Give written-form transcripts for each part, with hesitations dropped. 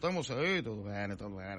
Estamos ahí, todo bien,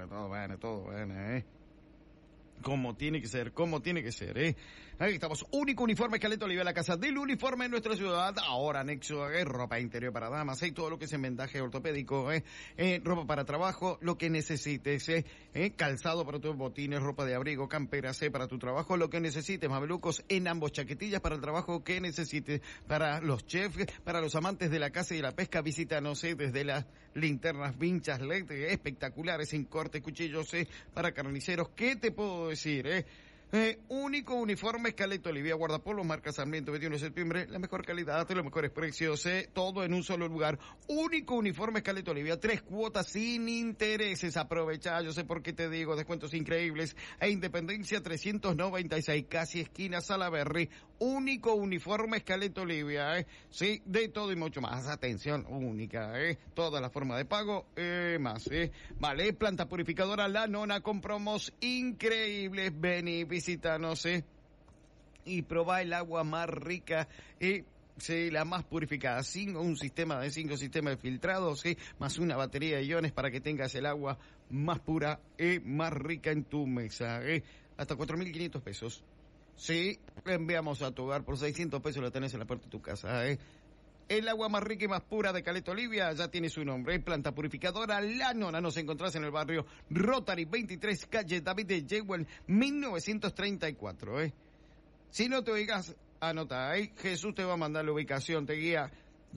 como tiene que ser, Ahí estamos, único uniforme Caleta Olivia, la casa del uniforme en nuestra ciudad. Ahora anexo, ropa interior para damas, todo lo que es en vendaje ortopédico, ropa para trabajo, lo que necesites, calzado para tus botines, ropa de abrigo, camperas, para tu trabajo, lo que necesites, mamelucos en ambos, chaquetillas para el trabajo que necesites, para los chefs, para los amantes de la caza y la pesca, visítanos, desde las linternas vinchas LED, espectaculares, en corte, cuchillos, para carniceros. ¿Qué te puedo decir, único uniforme Caleta Olivia, guardapolos, marca Sarmiento, 21 de septiembre, la mejor calidad, los mejores precios, todo en un solo lugar. Único uniforme Caleta Olivia, 3 cuotas sin intereses. Aprovecha, yo sé por qué te digo, descuentos increíbles. A Independencia 396, casi esquina Salaberry. Único uniforme Caleta Olivia, sí, de todo y mucho más. Atención, única, toda la forma de pago, más, vale. Planta purificadora La Nona con promos increíbles. Ven y visítanos, y probá el agua más rica, sí, la más purificada, un sistema de 5 sistemas de filtrado, más una batería de iones para que tengas el agua más pura y más rica en tu mesa, hasta 4.500 pesos. Sí, la enviamos a tu hogar por 600 pesos, la tenés en la puerta de tu casa, El agua más rica y más pura de Caleta Olivia ya tiene su nombre. Planta purificadora La Nona. Nos encontrás en el barrio Rotary 23, calle David de Jewell, 1934. Si no te oigas, anota ahí. Jesús te va a mandar la ubicación, te guía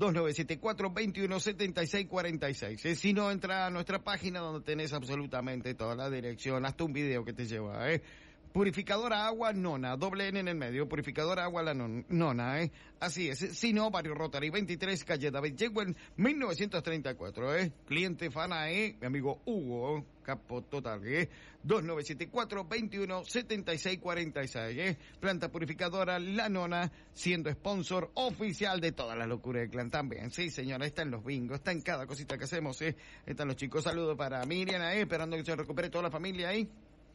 2974-2176-46. Si no, entra a nuestra página donde tenés absolutamente toda la dirección, hasta un video que te lleva, Purificadora Agua Nona, doble N en el medio, Purificadora Agua La Nona, Así es. Si no, barrio Rotary 23, calle David Jewell, 1934, Cliente fana, mi amigo Hugo, capo total, 2974-2176-46, Planta purificadora La Nona, siendo sponsor oficial de toda la locura del clan también. Sí, señora, está en los bingos, está en cada cosita que hacemos, Están los chicos. Saludos para Miriam, esperando que se recupere toda la familia ahí.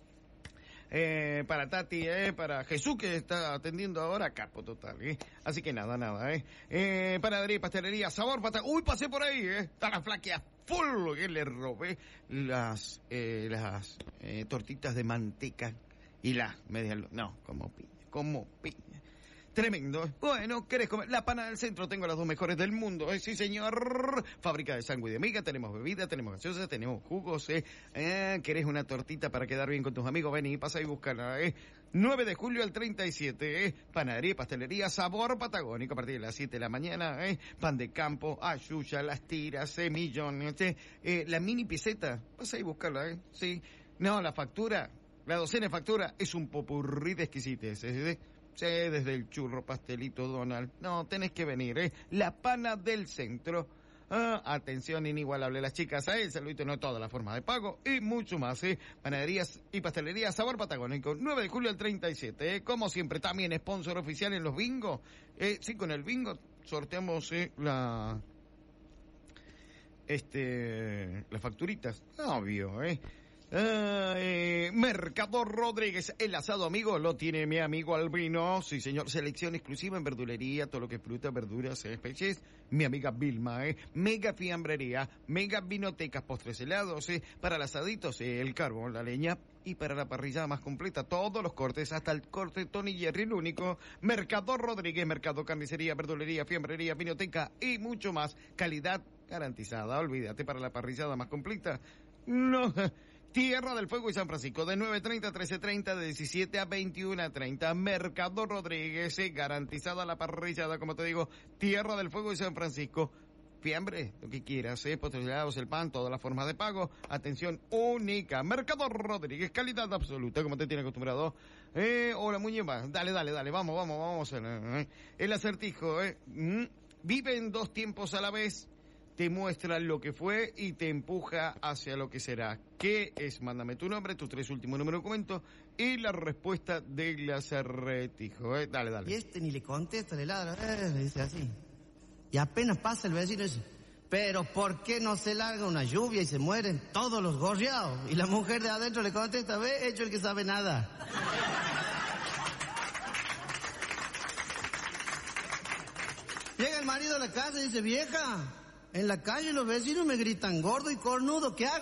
Para Tati, para Jesús, que está atendiendo ahora, capo total, Así que nada, panadería y pastelería, Sabor Pata. Uy, pasé por ahí, está la flaquea full, que le robé las tortitas de manteca y las medias, no, como piña. Tremendo. Bueno, ¿querés comer? La Pana del Centro, tengo las 2 mejores del mundo, sí señor. Fábrica de sangre y de miga, tenemos bebida, tenemos gaseosas, tenemos jugos, ¿Querés una tortita para quedar bien con tus amigos? Ven y pasa y búscala, 9 de julio al 37, Panadería y pastelería Sabor Patagónico, a partir de las 7 de la mañana, Pan de campo, ayuya, las tiras, millones, la mini piseta, pasa y búscala, sí. No, la factura, la docena de factura es un popurrí de exquisites, Sí, desde el churro, pastelito, Donald. No, tenés que venir, La Pana del Centro. Atención inigualable, las chicas, el saludito, no toda la forma de pago y mucho más, Panaderías y pastelerías Sabor Patagónico, 9 de julio al 37, como siempre, también sponsor oficial en los bingos. Sí, con el bingo sorteamos, las facturitas, obvio, Mercado Rodríguez, el asado amigo lo tiene mi amigo Albino, sí señor, selección exclusiva en verdulería, todo lo que es fruta, verduras, especies, mi amiga Vilma, mega fiambrería, mega vinotecas, postres helados, para los asaditos, el carbón, la leña, y para la parrilla más completa, todos los cortes, hasta el corte Tony Jerry, el único. Mercado Rodríguez, mercado, carnicería, verdulería, fiambrería, vinoteca y mucho más, calidad garantizada, olvídate, para la parrillada más completa, no. Tierra del Fuego y San Francisco, de 9:30 a 13:30, de 17 a 21:30. Mercado Rodríguez, garantizada la parrillada, como te digo. Tierra del Fuego y San Francisco. Fiambre, lo que quieras, postres helados, el pan, todas las formas de pago. Atención única. Mercado Rodríguez, calidad absoluta, como te tiene acostumbrado. Hola, muñeca, dale, vamos. El acertijo, vive en 2 tiempos a la vez. Te muestra lo que fue y te empuja hacia lo que será. ¿Qué es? Mándame tu nombre, tus 3 últimos números de documento y la respuesta del acertijo. Dale. Y ni le contesta, le ladra, le dice así. Y apenas pasa el vecino dice, pero ¿por qué no se larga una lluvia y se mueren todos los gorriados? Y la mujer de adentro le contesta, ve, hecho el que sabe nada. Llega el marido a la casa y dice, vieja, en la calle los vecinos me gritan gordo y cornudo, ¿qué hago?